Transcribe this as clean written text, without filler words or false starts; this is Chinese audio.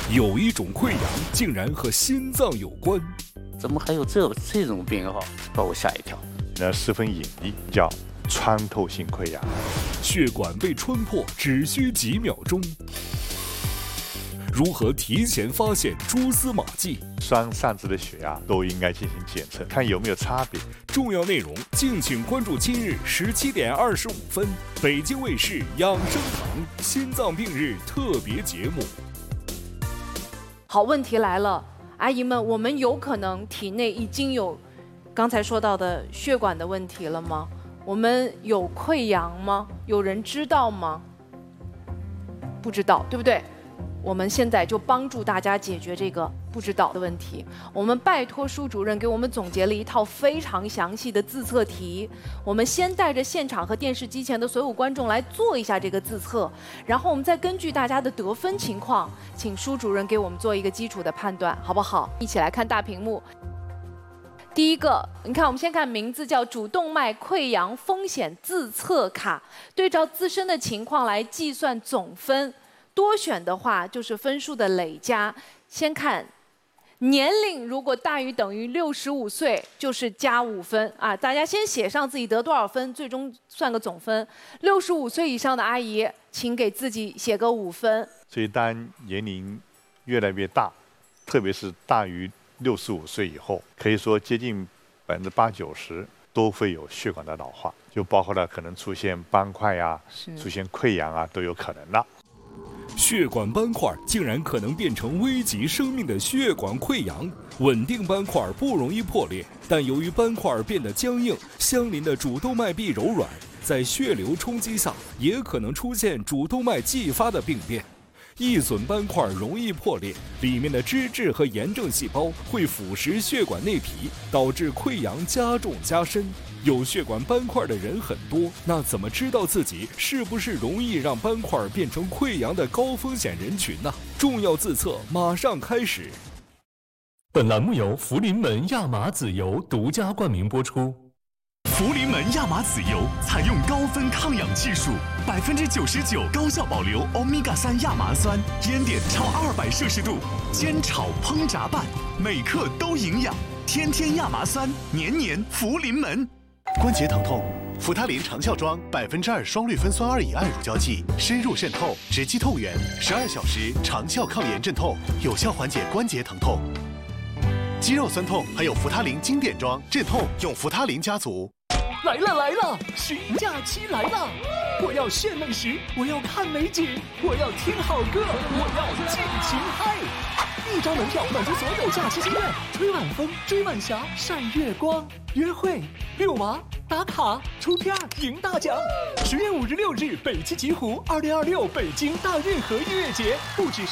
有一种溃疡竟然和心脏有关， 怎么还有这种病号？把我吓一跳。 十分隐秘，叫穿透性溃疡。 血管被穿破只需几秒钟。如何提前发现蛛丝马迹？ 双上肢的血压都应该进行检测，看有没有差别。 重要内容敬请关注今日17点25分，北京卫视养生堂心脏病日特别节目。 好，问题来了，阿姨们，我们有可能体内已经有刚才说到的血管的问题了吗？我们有溃疡吗？有人知道吗？不知道，对不对？我们现在就帮助大家解决这个不知道的问题。我们拜托舒主任给我们总结了一套非常详细的自测题。我们先带着现场和电视机前的所有观众来做一下这个自测，然后我们再根据大家的得分情况，请舒主任给我们做一个基础的判断，好不好？一起来看大屏幕。第一个，你看，我们先看名字叫主动脉溃疡风险自测卡，对照自身的情况来计算总分。多选的话就是分数的累加。先看年龄，如果大于等于65岁，就是加5分啊。大家先写上自己得多少分，最终算个总分。65岁以上的阿姨，请给自己写个5分。 所以当年龄越来越大，特别是大于65岁以后，可以说接近80%、90%都会有血管的老化，就包括了可能出现斑块啊、出现溃疡啊，都有可能的。 血管斑块竟然可能变成危及生命的血管溃疡。稳定斑块不容易破裂，但由于斑块变得僵硬，相邻的主动脉壁柔软，在血流冲击下，也可能出现主动脉继发的病变。易损斑块容易破裂，里面的脂质和炎症细胞会腐蚀血管内皮，导致溃疡加重加深。有血管斑块的人很多，那怎么知道自己是不是容易让斑块变成溃疡的高风险人群呢？重要自测马上开始。 本栏目由福临门亚麻籽油独家冠名播出。 福临门亚麻籽油采用高分抗氧技术，99%高效保留欧米伽3亚麻酸，烟点超200摄氏度，煎炒烹炸拌，每克都营养。天天亚麻酸，年年福临门。 关节疼痛，扶他林长效妆2%双氯芬酸2乙胺乳胶剂，深入渗透，直击痛源，12小时长效抗炎镇痛，有效缓解关节疼痛。肌肉酸痛还有扶他林经典装镇痛，用扶他林家族。 来了，旬假期来了！我要炫美食，我要看美景，我要听好歌，我要尽情嗨！一张门票满足所有假期心愿，吹晚风，追晚霞，晒月光，约会、遛娃、打卡、出片、赢大奖。10月5日、6日，北汽极狐2026北京大运河音乐节，不止